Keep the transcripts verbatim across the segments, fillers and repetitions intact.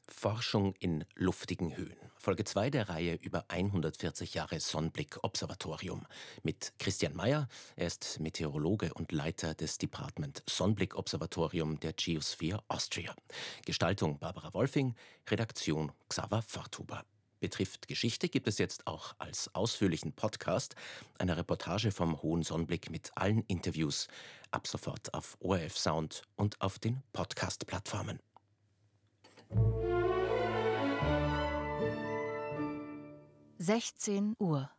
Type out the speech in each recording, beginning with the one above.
Forschung in luftigen Höhen. Folge zwei der Reihe über hundertvierzig Jahre Sonnenblick-Observatorium. Mit Christian Mayer, er ist Meteorologe und Leiter des Department Sonnenblick-Observatorium der Geosphere Austria. Gestaltung Barbara Wolfing, Redaktion Xaver Forthuber. Betrifft Geschichte gibt es jetzt auch als ausführlichen Podcast eine Reportage vom Hohen Sonnenblick mit allen Interviews. Ab sofort auf O R F Sound und auf den Podcast-Plattformen. sechzehn Uhr.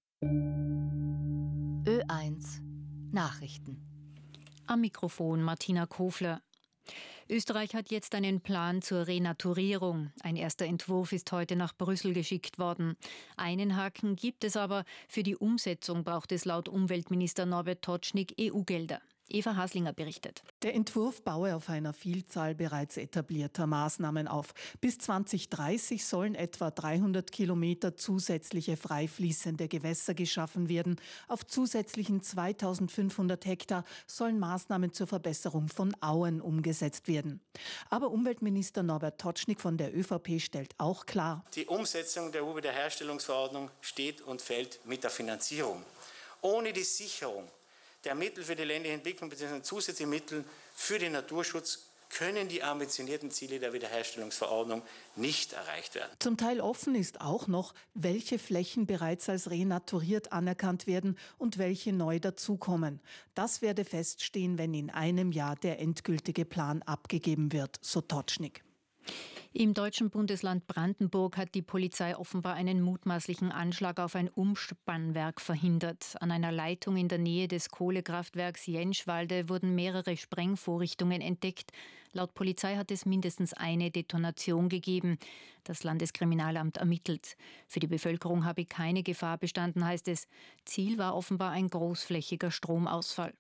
Ö eins Nachrichten. Am Mikrofon Martina Kofler. Österreich hat jetzt einen Plan zur Renaturierung. Ein erster Entwurf ist heute nach Brüssel geschickt worden. Einen Haken gibt es aber. Für die Umsetzung braucht es laut Umweltminister Norbert Totschnig E U-Gelder. Eva Haslinger berichtet. Der Entwurf baue auf einer Vielzahl bereits etablierter Maßnahmen auf. Bis zwanzig dreißig sollen etwa dreihundert Kilometer zusätzliche frei fließende Gewässer geschaffen werden. Auf zusätzlichen zweitausendfünfhundert Hektar sollen Maßnahmen zur Verbesserung von Auen umgesetzt werden. Aber Umweltminister Norbert Totschnig von der ÖVP stellt auch klar: Die Umsetzung der E U-Wiederherstellungsverordnung steht und fällt mit der Finanzierung. Ohne die Sicherung der Mittel für die ländliche Entwicklung bzw. zusätzliche Mittel für den Naturschutz können die ambitionierten Ziele der Wiederherstellungsverordnung nicht erreicht werden. Zum Teil offen ist auch noch, welche Flächen bereits als renaturiert anerkannt werden und welche neu dazukommen. Das werde feststehen, wenn in einem Jahr der endgültige Plan abgegeben wird, so Totschnig. Im deutschen Bundesland Brandenburg hat die Polizei offenbar einen mutmaßlichen Anschlag auf ein Umspannwerk verhindert. An einer Leitung in der Nähe des Kohlekraftwerks Jenschwalde wurden mehrere Sprengvorrichtungen entdeckt. Laut Polizei hat es mindestens eine Detonation gegeben. Das Landeskriminalamt ermittelt. Für die Bevölkerung habe keine Gefahr bestanden, heißt es. Ziel war offenbar ein großflächiger Stromausfall.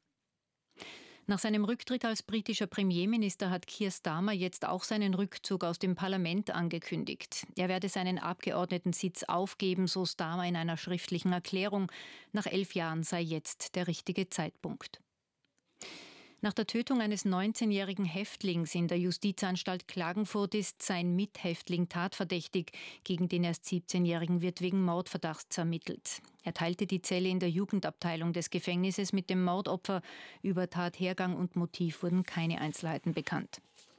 Nach seinem Rücktritt als britischer Premierminister hat Keir Starmer jetzt auch seinen Rückzug aus dem Parlament angekündigt. Er werde seinen Abgeordnetensitz aufgeben, so Starmer in einer schriftlichen Erklärung. Nach elf Jahren sei jetzt der richtige Zeitpunkt. Nach der Tötung eines neunzehnjährigen Häftlings in der Justizanstalt Klagenfurt ist sein Mithäftling tatverdächtig. Gegen den erst siebzehnjährigen wird wegen Mordverdachts ermittelt. Er teilte die Zelle in der Jugendabteilung des Gefängnisses mit dem Mordopfer. Über Tathergang und Motiv wurden keine Einzelheiten bekannt.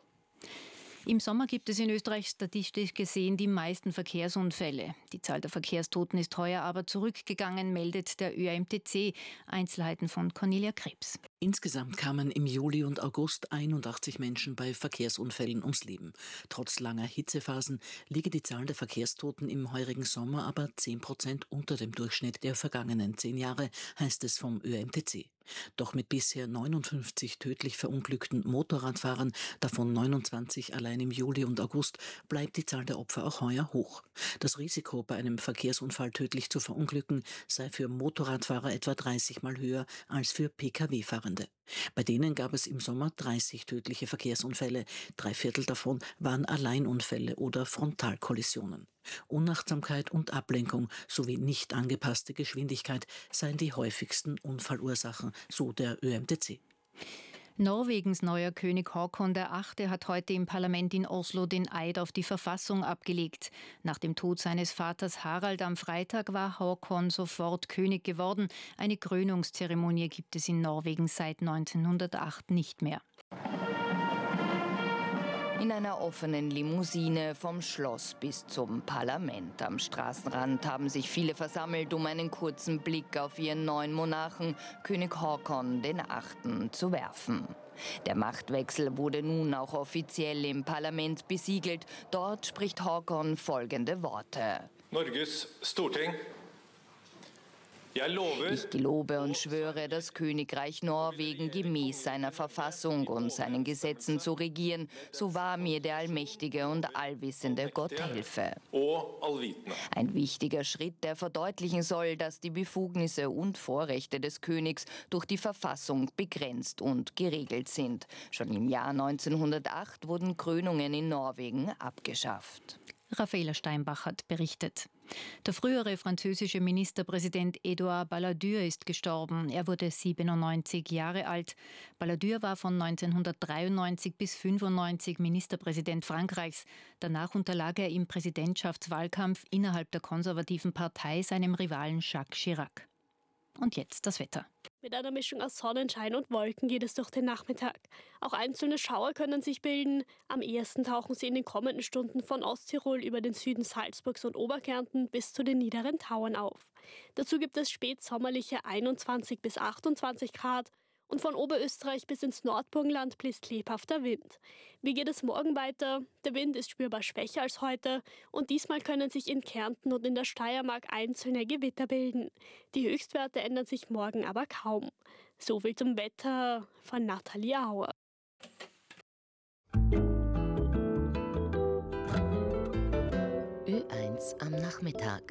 Im Sommer gibt es in Österreich statistisch gesehen die meisten Verkehrsunfälle. Die Zahl der Verkehrstoten ist heuer aber zurückgegangen, meldet der Ö A M T C. Einzelheiten von Cornelia Krebs. Insgesamt kamen im Juli und August einundachtzig Menschen bei Verkehrsunfällen ums Leben. Trotz langer Hitzephasen liege die Zahl der Verkehrstoten im heurigen Sommer aber zehn Prozent unter dem Durchschnitt der vergangenen zehn Jahre, heißt es vom Ö A M T C. Doch mit bisher neunundfünfzig tödlich verunglückten Motorradfahrern, davon neunundzwanzig allein im Juli und August, bleibt die Zahl der Opfer auch heuer hoch. Das Risiko, bei einem Verkehrsunfall tödlich zu verunglücken, sei für Motorradfahrer etwa dreißig Mal höher als für P K W-Fahrende. Bei denen gab es im Sommer dreißig tödliche Verkehrsunfälle. Drei Viertel davon waren Alleinunfälle oder Frontalkollisionen. Unachtsamkeit und Ablenkung sowie nicht angepasste Geschwindigkeit seien die häufigsten Unfallursachen, so der Ö A M T C. Norwegens neuer König Haakon der Achte hat heute im Parlament in Oslo den Eid auf die Verfassung abgelegt. Nach dem Tod seines Vaters Harald am Freitag war Haakon sofort König geworden. Eine Krönungszeremonie gibt es in Norwegen seit neunzehnhundertacht nicht mehr. In einer offenen Limousine vom Schloss bis zum Parlament. Am Straßenrand haben sich viele versammelt, um einen kurzen Blick auf ihren neuen Monarchen, König Haakon den Achten, zu werfen. Der Machtwechsel wurde nun auch offiziell im Parlament besiegelt. Dort spricht Haakon folgende Worte. Norges Storting. Ich gelobe und schwöre, das Königreich Norwegen gemäß seiner Verfassung und seinen Gesetzen zu regieren, so wahr mir der allmächtige und allwissende Gott helfe. Ein wichtiger Schritt, der verdeutlichen soll, dass die Befugnisse und Vorrechte des Königs durch die Verfassung begrenzt und geregelt sind. Schon im Jahr neunzehnhundertacht wurden Krönungen in Norwegen abgeschafft. Raffaela Steinbach hat berichtet. Der frühere französische Ministerpräsident Édouard Balladur ist gestorben. Er wurde siebenundneunzig Jahre alt. Balladur war von neunzehnhundertdreiundneunzig bis fünfundneunzig Ministerpräsident Frankreichs. Danach unterlag er im Präsidentschaftswahlkampf innerhalb der konservativen Partei seinem Rivalen Jacques Chirac. Und jetzt das Wetter. Mit einer Mischung aus Sonnenschein und Wolken geht es durch den Nachmittag. Auch einzelne Schauer können sich bilden. Am ehesten tauchen sie in den kommenden Stunden von Osttirol über den Süden Salzburgs und Oberkärnten bis zu den niederen Tauern auf. Dazu gibt es spätsommerliche einundzwanzig bis achtundzwanzig Grad. Und von Oberösterreich bis ins Nordburgenland bläst lebhafter Wind. Wie geht es morgen weiter? Der Wind ist spürbar schwächer als heute und diesmal können sich in Kärnten und in der Steiermark einzelne Gewitter bilden. Die Höchstwerte ändern sich morgen aber kaum. So viel zum Wetter von Nathalie Auer. Ö eins am Nachmittag.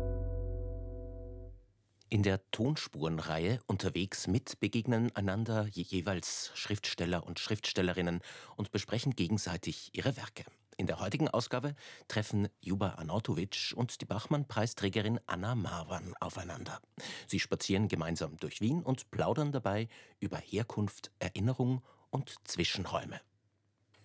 In der Tonspurenreihe Unterwegs mit begegnen einander jeweils Schriftsteller und Schriftstellerinnen und besprechen gegenseitig ihre Werke. In der heutigen Ausgabe treffen Ljuba Arnautovic und die Bachmann-Preisträgerin Anna Marwan aufeinander. Sie spazieren gemeinsam durch Wien und plaudern dabei über Herkunft, Erinnerung und Zwischenräume.